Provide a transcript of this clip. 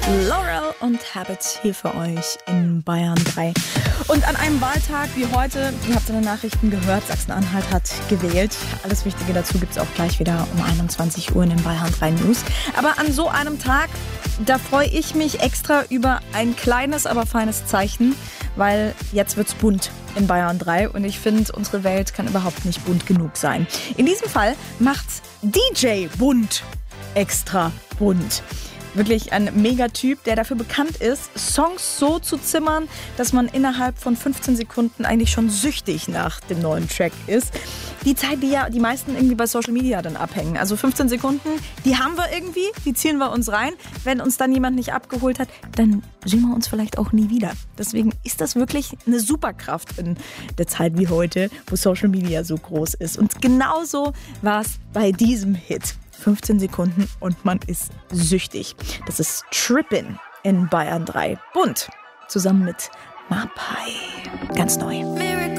Laurel und Habit hier für euch in Bayern 3. Und an einem Wahltag wie heute, ihr habt in den Nachrichten gehört, Sachsen-Anhalt hat gewählt. Alles Wichtige dazu gibt es auch gleich wieder um 21 Uhr in den Bayern 3 News. Aber an so einem Tag, da freue ich mich extra über ein kleines, aber feines Zeichen, weil jetzt wird's bunt in Bayern 3 und ich finde, unsere Welt kann überhaupt nicht bunt genug sein. In diesem Fall macht DJ bunt extra bunt. Wirklich ein Megatyp, der dafür bekannt ist, Songs so zu zimmern, dass man innerhalb von 15 Sekunden eigentlich schon süchtig nach dem neuen Track ist. Die Zeit, die ja die meisten irgendwie bei Social Media dann abhängen. Also 15 Sekunden, die haben wir irgendwie, die ziehen wir uns rein. Wenn uns dann jemand nicht abgeholt hat, dann sehen wir uns vielleicht auch nie wieder. Deswegen ist das wirklich eine Superkraft in der Zeit wie heute, wo Social Media so groß ist. Und genauso war es bei diesem Hit. 15 Sekunden und man ist süchtig. Das ist Trippin' in Bayern 3. Bunt. Zusammen mit Mapai. Ganz neu.